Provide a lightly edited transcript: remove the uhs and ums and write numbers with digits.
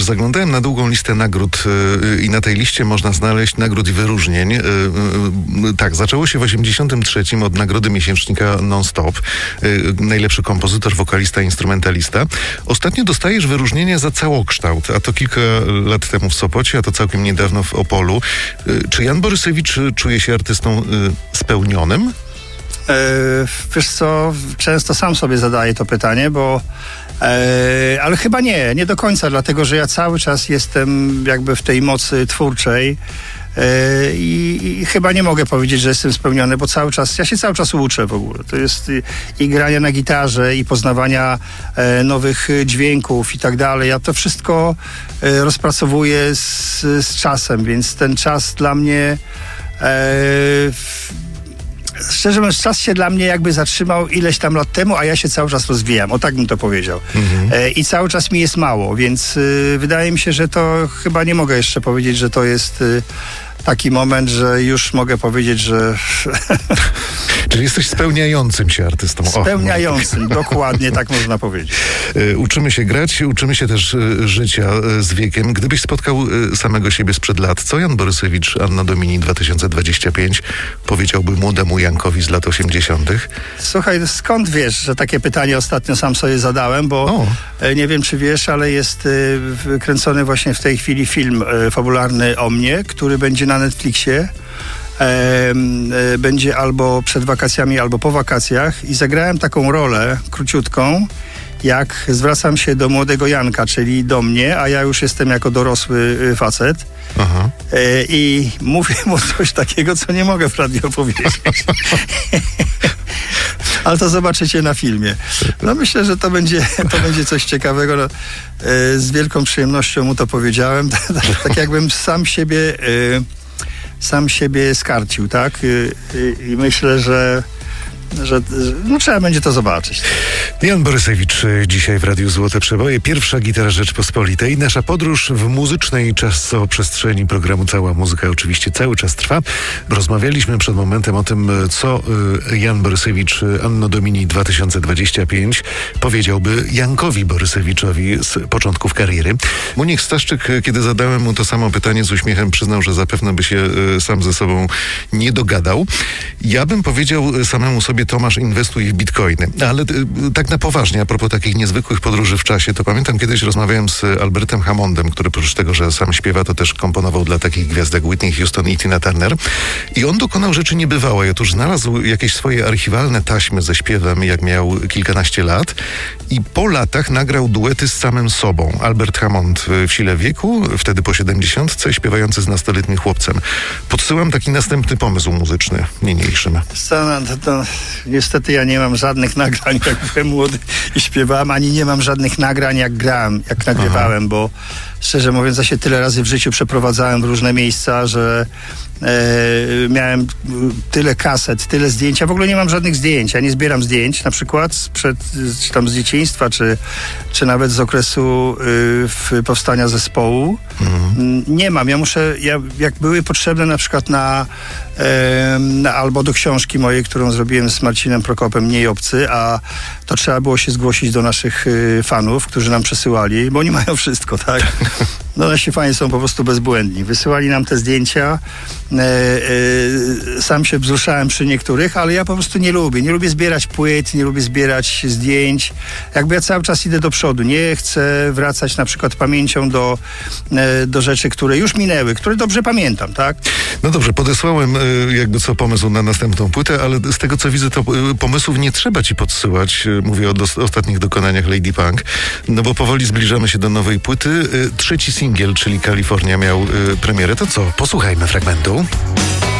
Zaglądałem na długą listę nagród i na tej liście można znaleźć nagród i wyróżnień. Tak, zaczęło się w 1983 od nagrody miesięcznika Non-Stop. Najlepszy kompozytor, wokalista, instrumentalista. Ostatnio dostajesz wyróżnienie za całokształt, a to kilka lat temu w Sopocie, a to całkiem niedawno w Opolu. Czy Jan Borysewicz czuje się artystą spełnionym? Wiesz co, często sam sobie zadaję to pytanie, bo ale chyba nie do końca, dlatego że ja cały czas jestem jakby w tej mocy twórczej i chyba nie mogę powiedzieć, że jestem spełniony, bo ja się cały czas uczę w ogóle. To jest i grania na gitarze, i poznawania nowych dźwięków i tak dalej. Ja to wszystko rozpracowuję z czasem, więc ten czas dla mnie szczerze mówiąc, czas się dla mnie jakby zatrzymał ileś tam lat temu, a ja się cały czas rozwijam. O tak bym to powiedział. I cały czas mi jest mało, więc wydaje mi się, że to chyba nie mogę jeszcze powiedzieć, że to jest taki moment, że już mogę powiedzieć, że... Czyli jesteś spełniającym się artystą. Spełniającym, dokładnie tak można powiedzieć. Uczymy się grać, uczymy się też życia z wiekiem. Gdybyś spotkał samego siebie sprzed lat, co Jan Borysewicz, Anno Domini 2025 powiedziałby młodemu Jankowi z lat 80? Słuchaj, skąd wiesz, że takie pytanie ostatnio sam sobie zadałem, bo nie wiem, czy wiesz, ale jest kręcony właśnie w tej chwili film fabularny o mnie, który będzie na Netflixie. Będzie albo przed wakacjami, albo po wakacjach i zagrałem taką rolę króciutką, jak zwracam się do młodego Janka, czyli do mnie, a ja już jestem jako dorosły facet. Aha. I mówię mu coś takiego, co nie mogę w radio powiedzieć. Ale to zobaczycie na filmie. No myślę, że to będzie coś ciekawego. No, z wielką przyjemnością mu to powiedziałem. Tak jakbym sam siebie skarcił, tak? I myślę, że no, trzeba będzie to zobaczyć. Jan Borysewicz dzisiaj w Radiu Złote Przeboje. Pierwsza gitara Rzeczpospolitej. Nasza podróż w muzycznej czasoprzestrzeni programu Cała Muzyka oczywiście cały czas trwa. Rozmawialiśmy przed momentem o tym, co Jan Borysewicz Anno Domini 2025 powiedziałby Jankowi Borysewiczowi z początków kariery. Monik Staszczyk, kiedy zadałem mu to samo pytanie, z uśmiechem przyznał, że zapewne by się sam ze sobą nie dogadał. Ja bym powiedział samemu sobie: Tomasz, inwestuj w bitcoiny. Ale tak na poważnie, a propos takich niezwykłych podróży w czasie, to pamiętam, kiedyś rozmawiałem z Albertem Hammondem, który oprócz tego, że sam śpiewa, to też komponował dla takich gwiazd jak Whitney Houston i Tina Turner. I on dokonał rzeczy niebywałej. Otóż znalazł jakieś swoje archiwalne taśmy ze śpiewem, jak miał kilkanaście lat, i po latach nagrał duety z samym sobą. Albert Hammond w sile wieku, wtedy po 70, śpiewający z nastoletnim chłopcem. Podsyłam taki następny pomysł muzyczny niniejszym. Niestety ja nie mam żadnych nagrań, jak byłem młody i śpiewałem, ani nie mam żadnych nagrań, jak grałem, jak nagrywałem, bo szczerze mówiąc, ja się tyle razy w życiu przeprowadzałem w różne miejsca, że miałem tyle kaset, tyle zdjęć. Ja w ogóle nie mam żadnych zdjęć. Ja nie zbieram zdjęć, na przykład czy tam z dzieciństwa, czy nawet z okresu powstania zespołu. Nie mam. Jak były potrzebne na przykład albo do książki mojej, którą zrobiłem z Marcinem Prokopem, Mniej obcy, a to trzeba było się zgłosić do naszych fanów, którzy nam przesyłali, bo oni mają wszystko, tak? No nasi fani są po prostu bezbłędni. Wysyłali nam te zdjęcia. Sam się wzruszałem przy niektórych, ale ja po prostu nie lubię. Nie lubię zbierać płyt, nie lubię zbierać zdjęć. Jakby ja cały czas idę do przodu. Nie chcę wracać na przykład pamięcią do rzeczy, które już minęły, które dobrze pamiętam, tak? No dobrze, podesłałem jakby co pomysł na następną płytę, ale z tego co widzę, to pomysłów nie trzeba ci podsyłać. Mówię o ostatnich dokonaniach Lady Punk, no bo powoli zbliżamy się do nowej płyty. Trzeci singiel, czyli Kalifornia, miał premierę. To co? Posłuchajmy fragmentu.